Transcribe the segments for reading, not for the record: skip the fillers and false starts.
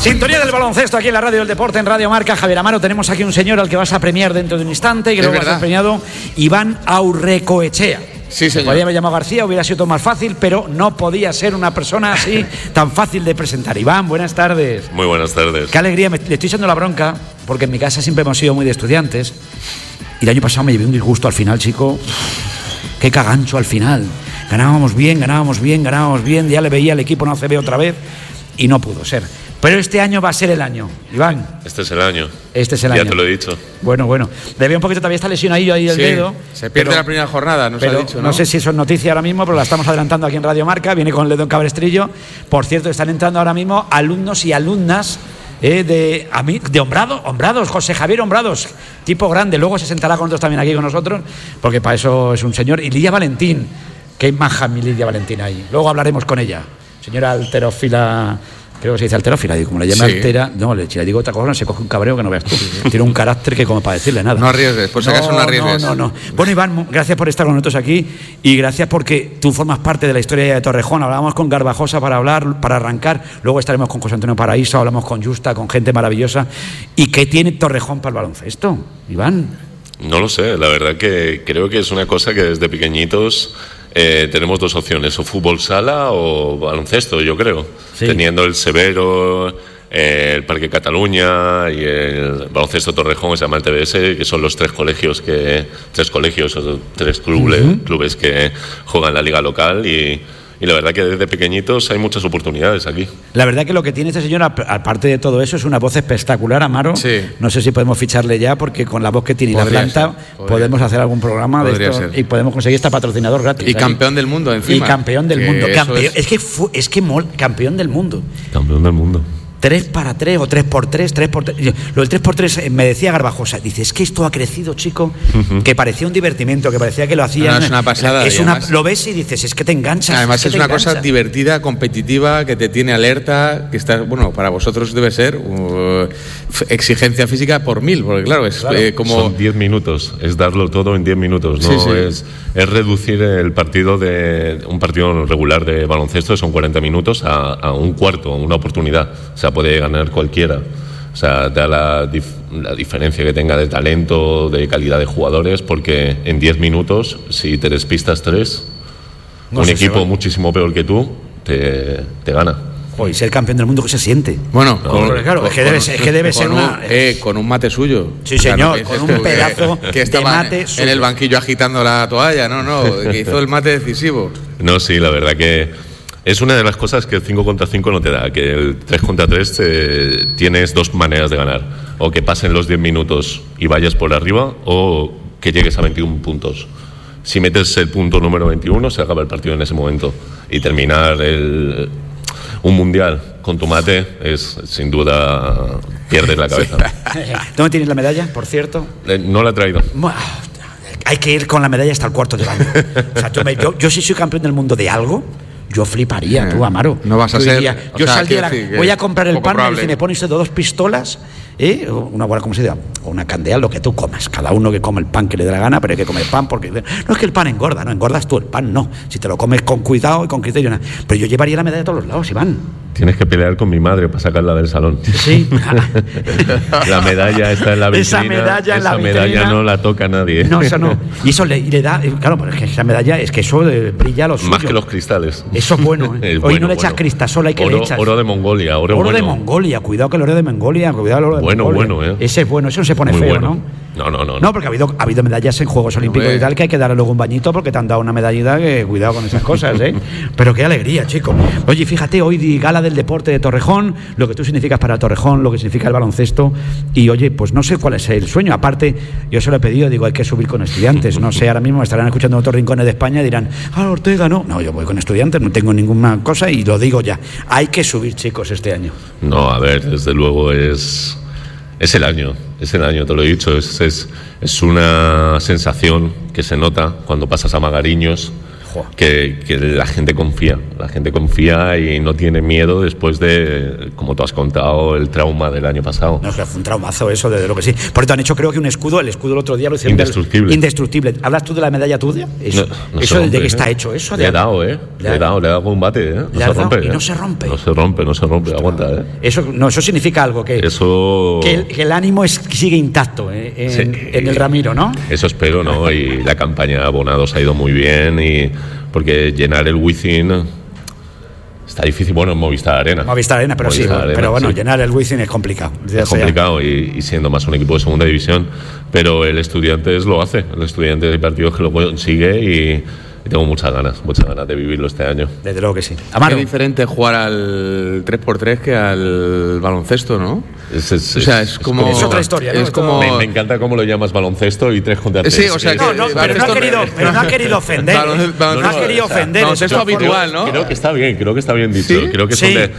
Sintonía del baloncesto aquí en la Radio del Deporte, en Radio Marca. Javier Amaro, tenemos aquí un señor al que vas a premiar dentro de un instante, que luego va a ser premiado, Iván Aurrecoechea. Sí, señor. Podría haber llamado García, hubiera sido todo más fácil, pero no podía ser una persona así tan fácil de presentar. Iván, buenas tardes. Muy buenas tardes. Qué alegría, le estoy echando la bronca, porque en mi casa siempre hemos sido muy de estudiantes. Y el año pasado me llevé un disgusto al final, chico. Qué cagancho al final. Ganábamos bien, ya le veía al equipo en ACB otra vez y no pudo ser. Pero este año va a ser el año, Iván. Este es el año. Este es el año. Ya te lo he dicho. Bueno. Le veo un poquito, todavía está lesionadillo ahí el dedo. Se pierde la primera jornada, nos ha dicho, ¿no? No sé si eso es noticia ahora mismo, pero la estamos adelantando aquí en Radio Marca. Viene con el dedo en cabestrillo. Por cierto, están entrando ahora mismo alumnos y alumnas de Hombrados, José Javier Hombrados, tipo grande. Luego se sentará con nosotros también aquí con nosotros, porque para eso es un señor. Y Lidia Valentín. Qué maja mi Lidia Valentín ahí. Luego hablaremos con ella. Señora alterófila, creo que se dice alterófila, y como le llama altera, no, si le digo otra cosa, se coge un cabreo que no veas tú. Tiene un carácter que como para decirle nada. No arriesgues, por si acaso no arriesgues. No. Bueno, Iván, gracias por estar con nosotros aquí y gracias porque tú formas parte de la historia de Torrejón. Hablábamos con Garbajosa para arrancar, luego estaremos con José Antonio Paraíso, hablamos con Justa, con gente maravillosa. ¿Y qué tiene Torrejón para el baloncesto, Iván? No lo sé, la verdad que creo que es una cosa que desde pequeñitos tenemos dos opciones, o fútbol sala o baloncesto, yo creo. Sí. Teniendo el Severo, el Parque Cataluña y el baloncesto Torrejón, que se llama el TBS, que son los tres colegios o tres clubes que juegan la liga local y la verdad que desde pequeñiñitos hay muchas oportunidades aquí. La verdad que lo que tiene este señor, aparte de todo eso, es una voz espectacular, Amaro. Sí. No sé si podemos ficharle ya, porque con la voz que tiene y la planta podemos hacer algún programa de esto y podemos conseguir este patrocinador gratis. Y campeón del mundo encima. Y campeón del mundo. Campeón del mundo. Campeón del mundo. 3x3 o 3x3. Lo del 3x3 me decía Garbajosa. Dice, es que esto ha crecido, chico, que parecía un divertimento, que parecía que lo hacían. No, es una pasada. Lo ves y dices, es que te enganchas. Además es una cosa divertida, competitiva, que te tiene alerta, que está, bueno, para vosotros debe ser exigencia física por 1000, porque claro, es como... Son 10 minutos, es darlo todo en 10 minutos, ¿no? Sí. Es reducir el partido de un partido regular de baloncesto, son 40 minutos, a un cuarto, una oportunidad. O sea, puede ganar cualquiera. O sea, da la diferencia que tenga de talento, de calidad de jugadores, porque en 10 minutos, si te despistas 3, un equipo muchísimo peor que tú te gana. Y ser campeón del mundo, ¿qué se siente? Bueno, claro, es que debe ser con un mate suyo. Sí, señor, con un pedazo que estaba de mate en el banquillo agitando la toalla, que hizo el mate decisivo. No, sí, la verdad que es una de las cosas que el 5 contra 5 no te da, que el 3 contra 3 tienes dos maneras de ganar, o que pasen los 10 minutos y vayas por arriba, o que llegues a 21 puntos. Si metes el punto número 21, se acaba el partido en ese momento, y terminar un mundial con tu mate es, sin duda, pierdes la cabeza. ¿Dónde tienes la medalla, por cierto? No la he traído. Hay que ir con la medalla hasta el cuarto de baño. O sea, yo si soy campeón del mundo de algo, yo fliparía, tú, Amaro. No vas a ser... Yo saldría, voy a comprar el pan y me pones 2 pistolas, una buena, ¿cómo se llama? O una candela, lo que tú comas. Cada uno que come el pan que le dé la gana, pero hay que comer pan porque... No es que el pan engorda, no, engordas tú, el pan no. Si te lo comes con cuidado y con criterio, nada. Pero yo llevaría la medalla a todos los lados, Iván. Tienes que pelear con mi madre para sacarla del salón. Sí. La medalla está en la vitrina. Esa medalla no la toca nadie. No, eso no. Y eso le da... Claro, pero es que esa medalla, es que eso brilla lo suyo. Más que los cristales. Eso es bueno, Hoy no le echas cristasol, hay que le echas... Oro de Mongolia. Oro de Mongolia, cuidado que el oro de Mongolia, cuidado el oro de Mongolia. Bueno, Ese es bueno, eso no se pone muy feo, bueno. ¿no? No, porque ha habido medallas en Juegos Olímpicos y tal, que hay que darle luego un bañito porque te han dado una medallita, que cuidado con esas cosas, Pero qué alegría, chico. Oye, fíjate, hoy gala del deporte de Torrejón, lo que tú significas para Torrejón, lo que significa el baloncesto, y oye, pues no sé cuál es el sueño. Aparte, yo se lo he pedido, digo, hay que subir con estudiantes. No sé, ahora mismo estarán escuchando en otros rincones de España y dirán, Ortega, no, yo voy con estudiantes, no tengo ninguna cosa y lo digo ya. Hay que subir, chicos, este año. No, a ver, desde luego es el año, te lo he dicho, es una sensación que se nota cuando pasas a Magariños que la gente confía y no tiene miedo después de, como tú has contado, el trauma del año pasado. No, es que fue un traumazo eso, desde lo que sí. Por eso han hecho, creo que el escudo el otro día lo hicieron indestructible. ¿Hablas tú de la medalla tuya? Eso, no eso rompe, ¿de qué está hecho eso? Le he dado, le he dado combate, No se rompe. Y no se rompe. No se rompe, aguanta, Eso significa algo, que el ánimo sigue intacto en el Ramiro, ¿no? Eso espero, ¿no? Y la campaña de abonados ha ido muy bien, porque llenar el Wizzing está difícil. Bueno, en Movistar Arena, pero bueno, llenar el Wizzing es complicado. Es complicado y siendo más un equipo de segunda división, pero el Estudiantes lo hace. El Estudiantes hay partidos que lo consigue y tengo muchas ganas de vivirlo este año. Desde luego que sí. Amaro. Es diferente jugar al 3x3 que al baloncesto, ¿no? Es como... Es otra historia, ¿no? Es como... me encanta cómo lo llamas baloncesto y 3 contra 3. Sí, o sea, pero no ha querido ofender. No ha querido ofender. Baloncesto habitual, ¿no? Creo que está bien dicho. ¿Sí? Creo que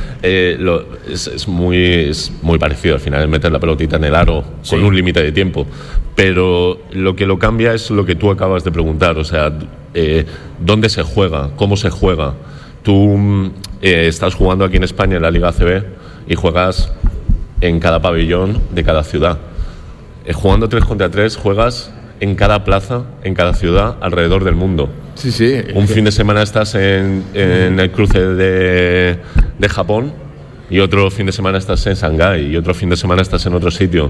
es muy parecido. Al final es meter la pelotita en el aro con un límite de tiempo. Pero lo que lo cambia es lo que tú acabas de preguntar. O sea, ¿dónde se juega? ¿Cómo se juega? Tú estás jugando aquí en España en la Liga ACB y juegas en cada pabellón de cada ciudad. Jugando 3 contra 3 juegas en cada plaza, en cada ciudad alrededor del mundo. Sí. Un fin de semana estás en el cruce de Japón y otro fin de semana estás en Shanghái y otro fin de semana estás en otro sitio.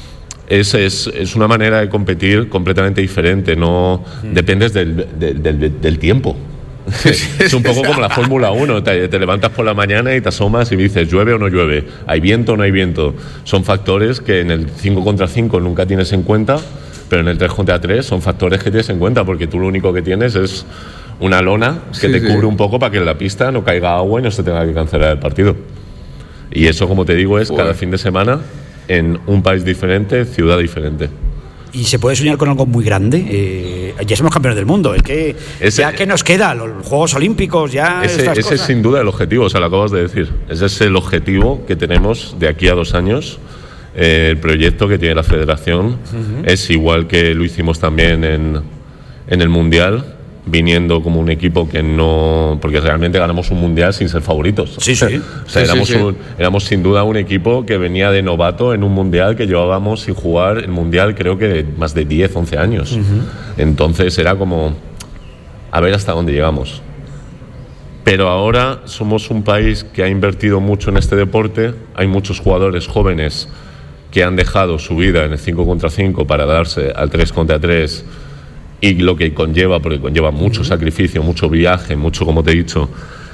Es una manera de competir completamente diferente, no dependes del tiempo. Es un poco como la Fórmula 1, te levantas por la mañana y te asomas y dices, ¿llueve o no llueve? ¿Hay viento o no hay viento? Son factores que en el 5 contra 5 nunca tienes en cuenta, pero en el 3 contra 3 son factores que tienes en cuenta, porque tú lo único que tienes es una lona que te cubre un poco para que en la pista no caiga agua y no se tenga que cancelar el partido. Y eso, como te digo, es cada fin de semana en un país diferente, ciudad diferente. ¿Y se puede soñar con algo muy grande? Ya somos campeones del mundo. ¿Ya qué nos queda? Los Juegos Olímpicos, ya ese es sin duda el objetivo, o sea, lo acabas de decir. Ese es el objetivo que tenemos de aquí a 2 años. El proyecto que tiene la Federación es igual que lo hicimos también en el Mundial, viniendo como un equipo que no... Porque realmente ganamos un Mundial sin ser favoritos. Sí. O sea, éramos sin duda un equipo que venía de novato en un Mundial que llevábamos sin jugar el Mundial creo que más de 10, 11 años. Entonces era como... A ver hasta dónde llegamos. Pero ahora somos un país que ha invertido mucho en este deporte. Hay muchos jugadores jóvenes que han dejado su vida en el 5 contra 5 para darse al 3 contra 3... Y lo que conlleva, porque conlleva mucho sacrificio, mucho viaje, mucho, como te he dicho,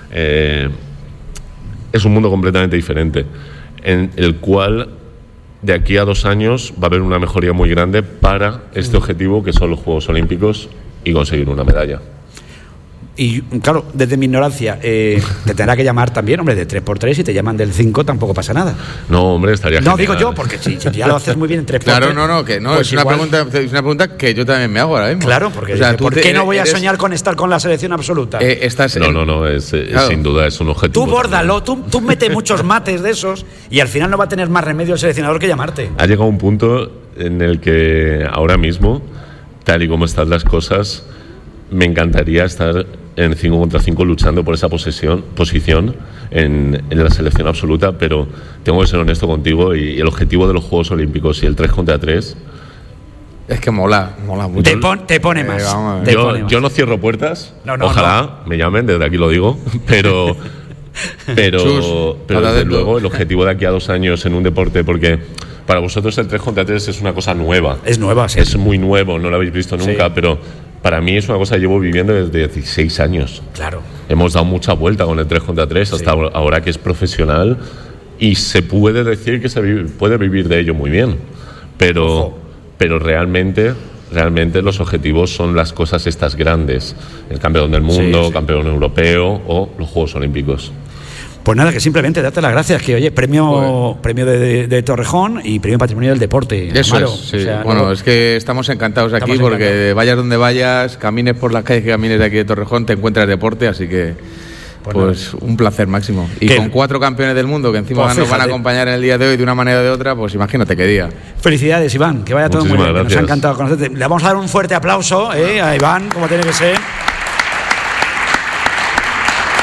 es un mundo completamente diferente, en el cual de aquí a 2 años va a haber una mejoría muy grande para este objetivo, que son los Juegos Olímpicos, y conseguir una medalla. Y claro, desde mi ignorancia, te tendrá que llamar también, hombre, de 3x3, si te llaman del 5 tampoco pasa nada. No, hombre, estaría genial. No, digo yo, porque si ya lo haces muy bien en 3x3. Claro, que no, pues es una pregunta que yo también me hago ahora mismo. Claro, porque o sea, ¿por qué no voy a soñar con estar con la selección absoluta? No, sin duda es un objetivo. Tú bórdalo, tú mete muchos mates de esos y al final no va a tener más remedio el seleccionador que llamarte. Ha llegado un punto en el que ahora mismo, tal y como están las cosas, me encantaría estar en 5 contra 5 luchando por esa posición en la selección absoluta, pero tengo que ser honesto contigo, y el objetivo de los Juegos Olímpicos y el 3 contra 3 es que mola mucho. Te pone más. Yo no cierro puertas. Ojalá me llamen, desde aquí lo digo, pero desde luego el objetivo de aquí a 2 años en un deporte, porque para vosotros el 3 contra 3 es una cosa nueva. Es nueva, sí. Es muy nuevo, no lo habéis visto nunca, pero para mí es una cosa que llevo viviendo desde 16 años. Claro. Hemos dado mucha vuelta con el 3 contra 3 hasta ahora, que es profesional, y se puede decir que se puede vivir de ello muy bien. Pero realmente los objetivos son las cosas estas grandes. El campeón del mundo, campeón europeo o los Juegos Olímpicos. Pues nada, que simplemente darte las gracias, que oye, premio de Torrejón y premio Patrimonio del Deporte. Eso Amaro. es, sí. O sea, es que estamos encantados aquí, porque vayas donde vayas, camines por las calles que camines de aquí de Torrejón, te encuentras deporte, así que pues un placer máximo. Y con 4 campeones del mundo que encima nos van a acompañar en el día de hoy de una manera o de otra, pues imagínate qué día. Felicidades, Iván, que vaya todo muy bien. Nos ha encantado conocerte. Le vamos a dar un fuerte aplauso a Iván, como tiene que ser.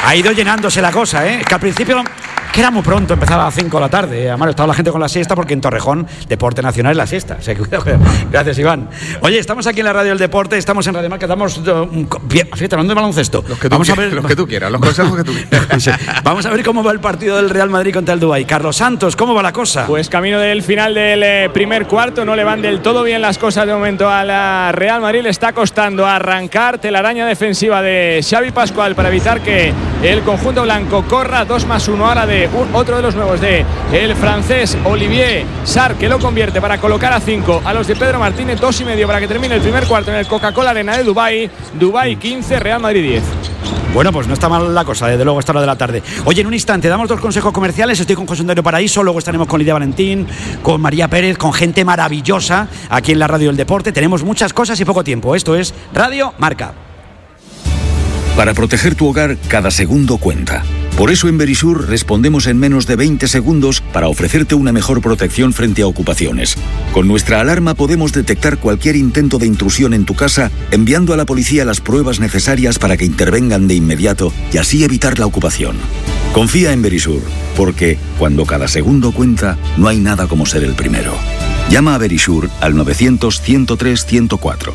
Ha ido llenándose la cosa, ¿eh? Que al principio, que era muy pronto, empezaba a las 5 de la tarde. Además, estaba la gente con la siesta porque en Torrejón, deporte nacional es la siesta. Gracias, Iván. Oye, estamos aquí en la radio del deporte, estamos en Radio Marca, damos fíjate, hablando de baloncesto. Vamos a ver los que tú quieras, los consejos que tú quieras. Vamos a ver cómo va el partido del Real Madrid contra el Dubái. Carlos Santos, ¿cómo va la cosa? Pues camino del final del primer cuarto, no le van del todo bien las cosas de momento a la Real Madrid. Le está costando arrancar, telaraña defensiva de Xavi Pascual para evitar que el conjunto blanco corra. 2+1 ahora de otro de los nuevos de el francés Olivier Sarr, que lo convierte para colocar a 5 a los de Pedro Martínez. 2,5 para que termine el primer cuarto en el Coca-Cola Arena de Dubái. Dubái 15, Real Madrid 10. Bueno, pues no está mal la cosa, desde luego, a esta hora de la tarde. Oye, en un instante damos 2 consejos comerciales. Estoy con José Antonio Paraíso, luego estaremos con Lidia Valentín, con María Pérez, con gente maravillosa aquí en la radio del deporte. Tenemos muchas cosas y poco tiempo. Esto es Radio Marca. Para proteger tu hogar, cada segundo cuenta. Por eso en Verisur respondemos en menos de 20 segundos para ofrecerte una mejor protección frente a ocupaciones. Con nuestra alarma podemos detectar cualquier intento de intrusión en tu casa, enviando a la policía las pruebas necesarias para que intervengan de inmediato y así evitar la ocupación. Confía en Verisur, porque cuando cada segundo cuenta, no hay nada como ser el primero. Llama a Verisur al 900-103-104.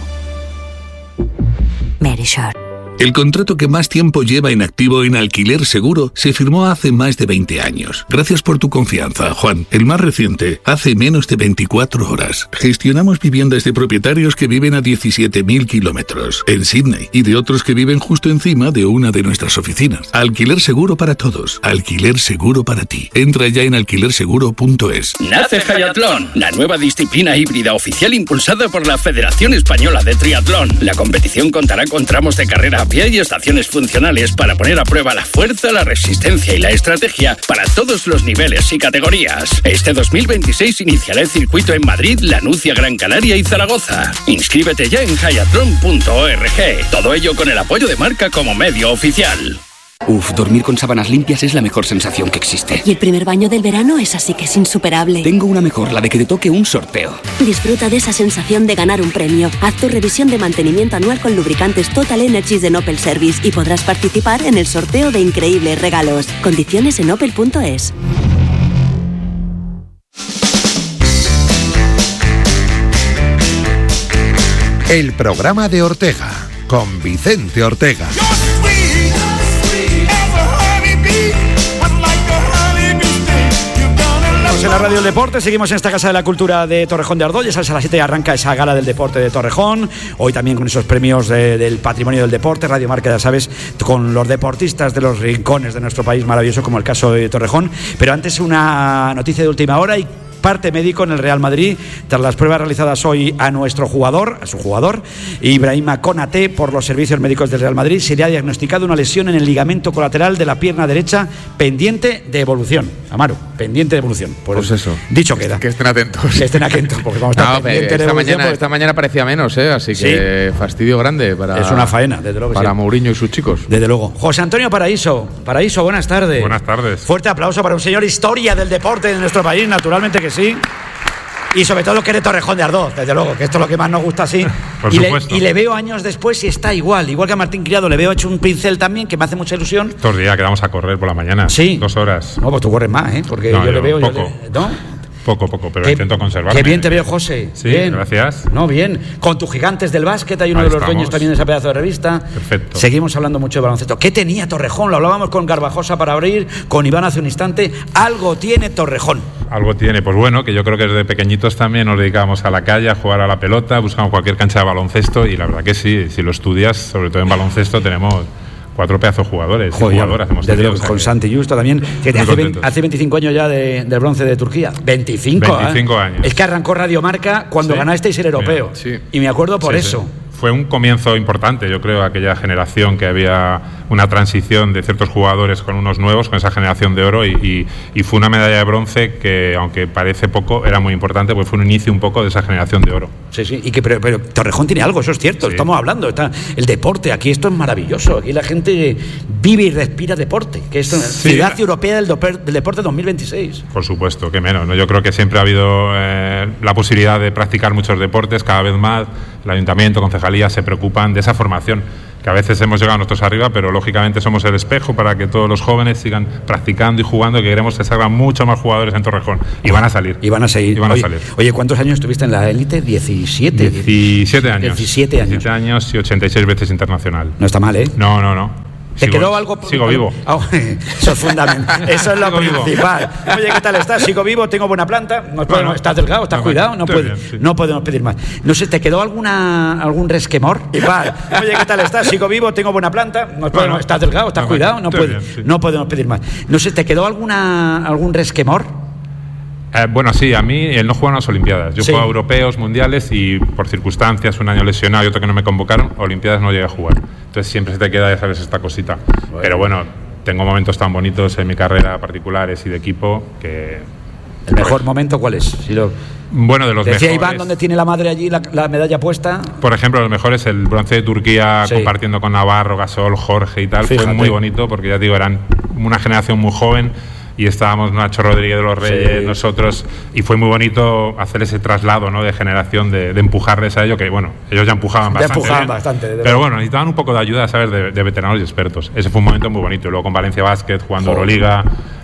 Verisur. El contrato que más tiempo lleva en activo en Alquiler Seguro se firmó hace más de 20 años. Gracias por tu confianza, Juan. El más reciente, hace menos de 24 horas. Gestionamos viviendas de propietarios que viven a 17.000 kilómetros en Sydney y de otros que viven justo encima de una de nuestras oficinas. Alquiler Seguro para todos. Alquiler Seguro para ti. Entra ya en alquilerseguro.es. Nace Hayatlón, la nueva disciplina híbrida oficial impulsada por la Federación Española de Triatlón. La competición contará con tramos de carrera a pie y estaciones funcionales para poner a prueba la fuerza, la resistencia y la estrategia para todos los niveles y categorías. Este 2026 iniciará el circuito en Madrid, Lanucia, Gran Canaria y Zaragoza. Inscríbete ya en hayatlon.org. Todo ello con el apoyo de Marca como medio oficial. Dormir con sábanas limpias es la mejor sensación que existe. Y el primer baño del verano es así que es insuperable. Tengo una mejor, la de que te toque un sorteo. Disfruta de esa sensación de ganar un premio. Haz tu revisión de mantenimiento anual con lubricantes Total Energies de Opel Service y podrás participar en el sorteo de increíbles regalos. Condiciones en opel.es. El programa de Ortega, con Vicente Ortega. En la Radio del Deporte, seguimos en esta Casa de la Cultura de Torrejón de Ardoy. A las 7 arranca esa gala del deporte de Torrejón. Hoy también con esos premios del patrimonio del deporte. Radio Marca, ya sabes, con los deportistas de los rincones de nuestro país, maravilloso como el caso de Torrejón. Pero antes una noticia de última hora y parte médico en el Real Madrid tras las pruebas realizadas hoy a su jugador Ibrahima Konaté por los servicios médicos del Real Madrid. Se le ha diagnosticado una lesión en el ligamento colateral de la pierna derecha pendiente de evolución. Amaro, pendiente de evolución. Pues eso. Dicho queda. Que estén atentos. Que estén atentos, porque vamos a estar pendiente de evolución. Esta mañana parecía menos, así que fastidio grande para. Es una faena, desde luego. Para Mourinho y sus chicos. Desde luego. José Antonio Paraíso, buenas tardes. Buenas tardes. Fuerte aplauso para un señor historia del deporte de nuestro país, naturalmente que sí. Y sobre todo que eres Torrejón de Ardoz, desde luego, que esto es lo que más nos gusta así. Por supuesto. Y le veo años después y está igual que a Martín Criado, le veo hecho un pincel también, que me hace mucha ilusión. Estos días que vamos a correr por la mañana. Sí. 2 horas. No, pues tú corres más, porque no, yo le veo. Poco. Poco, pero intento conservarme. Qué bien te veo, José. Sí, bien. Gracias. No, bien. Con tus gigantes del básquet, hay uno Ahí de los estamos. dueños también de esa pedazo de revista. Perfecto. Seguimos hablando mucho de baloncesto. ¿Qué tenía Torrejón? Lo hablábamos con Garbajosa para abrir, con Iván hace un instante. Algo tiene Torrejón. Algo tiene, pues bueno, que yo creo que desde pequeñitos también nos dedicábamos a la calle, a jugar a la pelota, buscamos cualquier cancha de baloncesto y la verdad que sí, si lo estudias, sobre todo en baloncesto, tenemos 4 pedazos de jugadores. Jugadoras hemos tenido, con Santi Justo también, que hace 25 años ya del bronce de Turquía. 25 años. Es que arrancó Radio Marca cuando ganasteis el europeo. Sí. Y me acuerdo por eso. Sí. Fue un comienzo importante, yo creo, aquella generación que había una transición de ciertos jugadores con unos nuevos, con esa generación de oro y fue una medalla de bronce que, aunque parece poco, era muy importante, porque fue un inicio un poco de esa generación de oro. Sí, pero Torrejón tiene algo, eso es cierto, sí. Estamos hablando, está el deporte, aquí esto es maravilloso, aquí la gente vive y respira deporte, que esto es Ciudad Europea del Deporte 2026. Por supuesto, que menos, ¿no? Yo creo que siempre ha habido la posibilidad de practicar muchos deportes, cada vez más, el ayuntamiento, concejalía se preocupan de esa formación, que que a veces hemos llegado nosotros arriba, pero lógicamente somos el espejo para que todos los jóvenes sigan practicando y jugando, que queremos que salgan muchos más jugadores en Torrejón. Y van a salir. Y van a seguir. Oye, ¿cuántos años estuviste en la élite? 17. 17 años. 17 años. 17 años y 86 veces internacional. No está mal, ¿eh? No. ¿Te quedó algo? Sigo vivo. Eso es fundamental. Eso es lo principal. Oye, ¿qué tal estás? Sigo vivo, tengo buena planta. ¿Estás delgado? ¿Estás cuidado? No podemos pedir más. No sé, ¿te quedó algún resquemor? Oye, ¿qué tal estás? Sigo vivo, tengo buena planta. ¿Estás delgado? ¿Estás cuidado? No podemos pedir más. No sé, ¿te quedó algún resquemor? Bueno, sí, a mí el no jugar en las Olimpiadas. Yo juego a europeos, mundiales y por circunstancias, un año lesionado y otro que no me convocaron, Olimpiadas no llegué a jugar. Entonces siempre se te queda, ya sabes, esta cosita. Pero bueno, tengo momentos tan bonitos en mi carrera, particulares y de equipo, que... ¿El mejor momento cuál es? Bueno, de los mejores. Decía Iván, ¿dónde tiene la madre allí la medalla puesta? Por ejemplo, los mejores, el bronce de Turquía, compartiendo con Navarro, Gasol, Jorge y tal. Fíjate. Fue muy bonito porque ya digo, eran una generación muy joven. Y estábamos Nacho Rodríguez de los Reyes, nosotros, y fue muy bonito hacer ese traslado, ¿no?, de generación, de empujarles a ello, que bueno, ellos ya empujaban bastante. Pero bueno, necesitaban un poco de ayuda, ¿sabes?, de veteranos y expertos. Ese fue un momento muy bonito. Y luego con Valencia Basket, jugando Euroliga,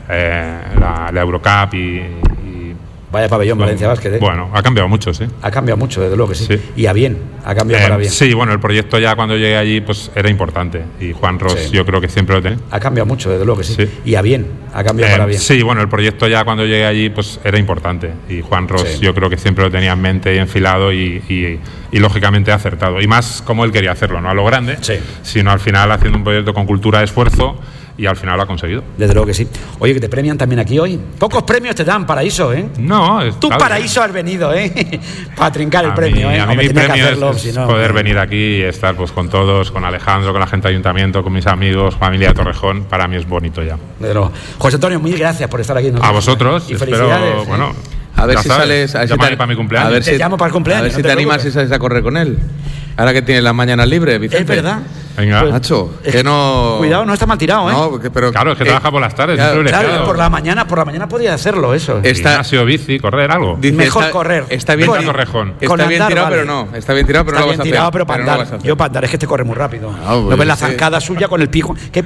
la Eurocup y vaya pabellón Valencia Basket, ¿eh? Bueno, ha cambiado mucho, sí. Ha cambiado mucho, desde luego que sí. Y a bien, ha cambiado para bien. Sí, bueno, el proyecto ya cuando llegué allí pues era importante. Y Juan Ros yo creo que siempre lo tenía. Ha cambiado mucho, desde luego que sí. Y a bien, ha cambiado para bien. Sí, bueno, el proyecto ya cuando llegué allí pues era importante. Y Juan Ros yo creo que siempre lo tenía en mente y enfilado y lógicamente ha acertado. Y más como él quería hacerlo, no a lo grande, sino al final haciendo un proyecto con cultura de esfuerzo. Y al final lo ha conseguido. Desde luego que sí. Oye, que te premian también aquí hoy. Pocos premios te dan, Paraíso, ¿eh? No, tú Paraíso has venido, ¿eh? Para trincar el premio, ¿eh? A mí mi premio es poder venir aquí y estar pues con todos, con Alejandro, con la gente del ayuntamiento, con mis amigos, familia de Torrejón. Para mí es bonito ya. Desde luego. José Antonio, mil gracias por estar aquí. A vosotros. Y felicidades. Bueno, a ver si sales. Para mi cumpleaños. A ver si te llamo para el cumpleaños. A ver si te animas y sales a correr con él. Ahora que tienes las mañanas libres, Vicente. Es verdad. Venga. Pues, Nacho, que no... Cuidado, no está mal tirado, ¿eh? No, pero claro, es que trabaja por las tardes. Claro, por la mañana podría hacerlo eso. Gimnasio, bici, correr, algo. Dice, mejor correr. Está bien, Torrejón. Está bien tirado, pero no. Está bien tirado, pero no lo vas a hacer. Pero para andar. Yo para andar, es que te corre muy rápido. ¿No ves la zancada suya con el pijo? ¿Qué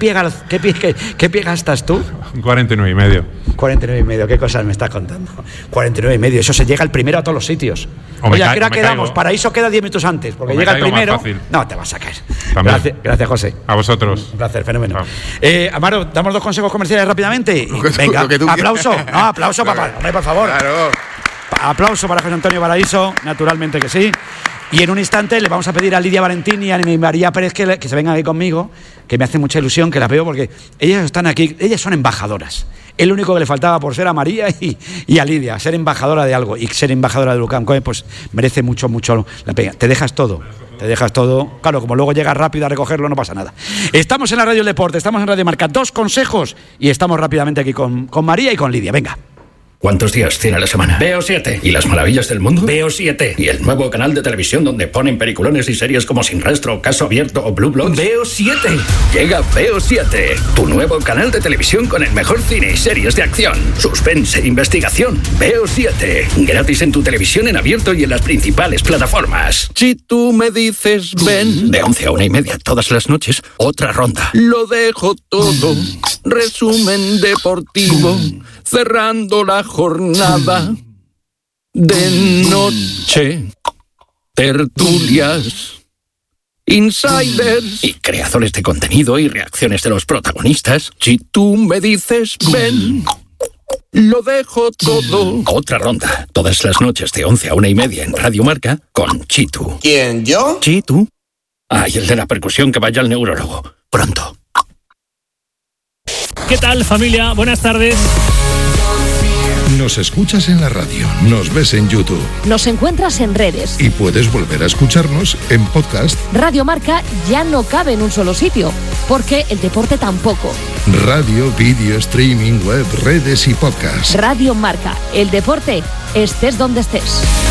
pie gastas tú? 49 y medio. 49 y medio, ¿qué cosas me estás contando? 49 y medio, eso se llega el primero a todos los sitios. Oye, ¿a qué hora quedamos? Paraíso queda 10 minutos antes, porque llega el primero. No, te vas a caer. Gracias, José. A vosotros. Un placer, fenómeno. Amaro, damos 2 consejos comerciales rápidamente. Venga, aplauso. No, aplauso, papá. Hombre, por favor. Claro. Aplauso para José Antonio Paraíso, naturalmente que sí. Y en un instante le vamos a pedir a Lidia Valentín y a María Pérez que se vengan aquí conmigo, que me hace mucha ilusión que las veo porque ellas están aquí, ellas son embajadoras. Es lo único que le faltaba por ser a María y a Lidia, ser embajadora de algo y ser embajadora de Lucan, pues merece mucho la pena. Te dejas todo. Claro, como luego llegas rápido a recogerlo, no pasa nada. Estamos en la Radio del Deporte, estamos en Radio Marca. 2 consejos y estamos rápidamente aquí con María y con Lidia. Venga. ¿Cuántos días tiene la semana? Veo 7. ¿Y las maravillas del mundo? Veo 7. ¿Y el nuevo canal de televisión donde ponen peliculones y series como Sin Rastro, Caso Abierto o Blue Bloods? Veo 7. Llega Veo 7, tu nuevo canal de televisión con el mejor cine y series de acción, suspense, investigación. Veo 7. Gratis en tu televisión en abierto y en las principales plataformas. Si tú me dices ven, de 11 a 1:30 todas las noches, otra ronda. Lo dejo todo. Resumen deportivo. Cerrando la jornada de noche, tertulias, insiders y creadores de contenido y reacciones de los protagonistas. Si tú me dices ven, lo dejo todo. Otra ronda, todas las noches de 11 a 1:30 en Radio Marca con Chitu. ¿Quién, yo? Chitu. Y el de la percusión que vaya al neurólogo. Pronto. ¿Qué tal, familia? Buenas tardes. Nos escuchas en la radio, nos ves en YouTube. Nos encuentras en redes. Y puedes volver a escucharnos en podcast. Radio Marca ya no cabe en un solo sitio, porque el deporte tampoco. Radio, vídeo, streaming, web, redes y podcast. Radio Marca, el deporte, estés donde estés.